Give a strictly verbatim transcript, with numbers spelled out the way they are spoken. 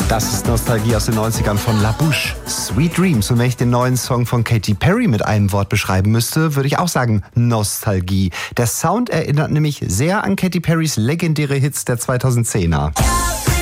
Das ist Nostalgie aus den neunzigern von La Bouche. Sweet Dreams. Und wenn ich den neuen Song von Katy Perry mit einem Wort beschreiben müsste, würde ich auch sagen Nostalgie. Der Sound erinnert nämlich sehr an Katy Perrys legendäre Hits der zweitausendzehner.